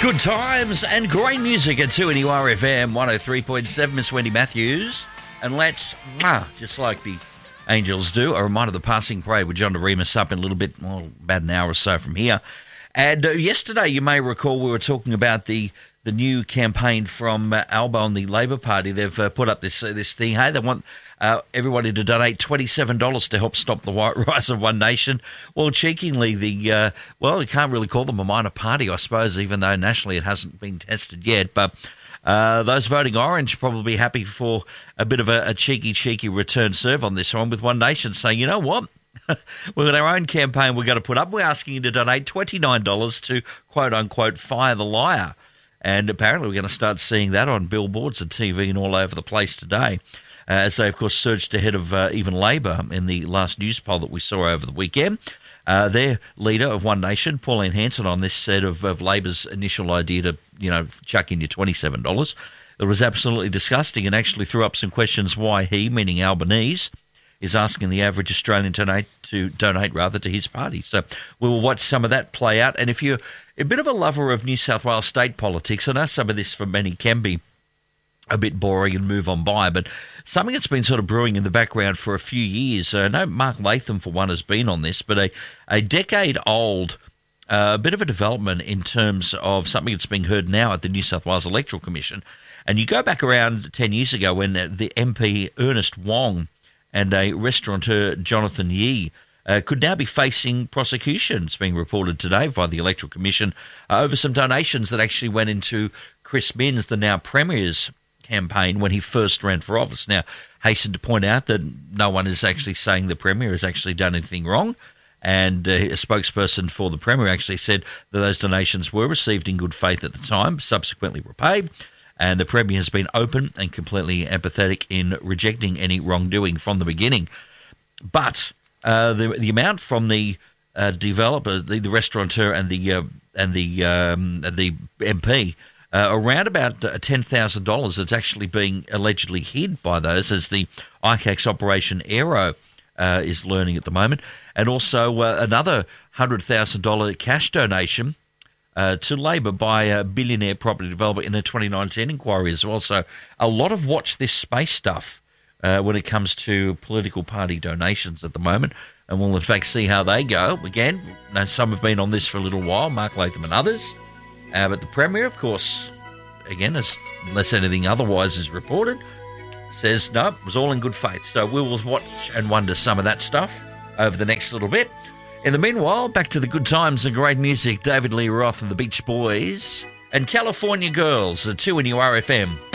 Good times and great music at 2NURFM 103.7, Miss Wendy Matthews. And let's, just like the Angels do, a reminder of the passing parade with John DeRemus up in a little bit, about an hour or so from here. And yesterday, you may recall, we were talking about the new campaign from Alba on the Labor Party. They've put up this thing. Hey, they want everybody to donate $27 to help stop the rise of One Nation. Well, cheekily, you can't really call them a minor party, I suppose, even though nationally it hasn't been tested yet. But those voting Orange probably happy for a bit of a cheeky return serve on this one, with One Nation saying, you know what? We've got our own campaign we're going to put up. We're asking you to donate $29 to, quote-unquote, fire the liar. And apparently we're going to start seeing that on billboards and TV and all over the place today, as they, of course, surged ahead of even Labor in the last news poll that we saw over the weekend. Their leader of One Nation, Pauline Hanson, on this set of Labor's initial idea to, chuck in your $27. It was absolutely disgusting and actually threw up some questions why he, meaning Albanese, is asking the average Australian to donate to his party. So we will watch some of that play out. And if you're a bit of a lover of New South Wales state politics, I know some of this for many can be a bit boring and move on by, but something that's been sort of brewing in the background for a few years. I know Mark Latham, for one, has been on this, but a decade-old bit of a development in terms of something that's being heard now at the New South Wales Electoral Commission. And you go back around 10 years ago when the MP Ernest Wong and a restaurateur, Jonathan Yee, could now be facing prosecutions, being reported today by the Electoral Commission, over some donations that actually went into Chris Minns, the now Premier's campaign, when he first ran for office. Now, hasten to point out that no one is actually saying the Premier has actually done anything wrong, and a spokesperson for the Premier actually said that those donations were received in good faith at the time, subsequently repaid. And the Premier has been open and completely empathetic in rejecting any wrongdoing from the beginning. But the amount from the developer, the restaurateur, and the MP, around about $10,000 that's actually being allegedly hid by those, as the ICAX Operation Aero is learning at the moment, and also another $100,000 cash donation to Labor by a billionaire property developer in a 2019 inquiry as well. So a lot of watch this space stuff when it comes to political party donations at the moment. And we'll, in fact, see how they go. Again, some have been on this for a little while, Mark Latham and others. But the Premier, of course, again, unless anything otherwise is reported, says, no, it was all in good faith. So we will watch and wonder some of that stuff over the next little bit. In the meanwhile, back to the good times and great music. David Lee Roth and the Beach Boys and California Girls at 2NURFM.